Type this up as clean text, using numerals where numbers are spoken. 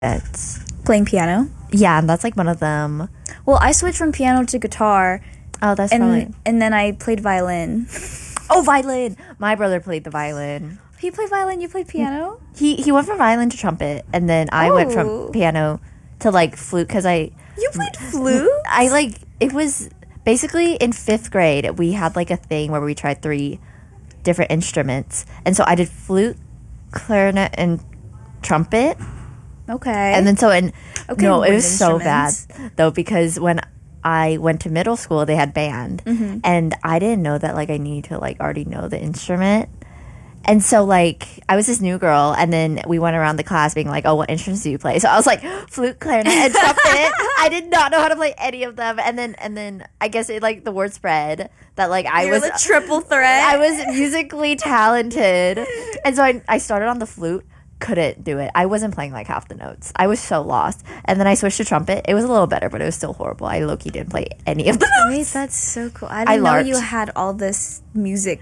It's Playing piano. yeah, and that's like one of them. Well, I switched from piano to guitar, Oh, that's probably. and then I played violin. Oh, violin. My brother played the violin. He played violin. You played piano. He went from violin to trumpet, and then I went Oh. from piano to like flute because You played flute. it was basically in 5th grade we had like a thing where we tried 3 different instruments, and so I did flute, clarinet, and trumpet. Okay. And then Okay, no, it wind was so bad instruments. though, because when I went to middle school they had band, and I didn't know that like I needed to like already know the instrument. And so, like, I was this new girl, and then we went around the class being like, oh, what instruments do you play? So I was like, flute, clarinet, and trumpet. I did not know how to play any of them. And then I guess it, like, the word spread that, like, I You're was... the triple threat. I was musically talented. And so I started on the flute, couldn't do it. I wasn't playing, like, half the notes. I was so lost. And then I switched to trumpet. It was a little better, but it was still horrible. I low-key didn't play any of the notes. Wait, that's so cool. I I didn't know larped. you had all this music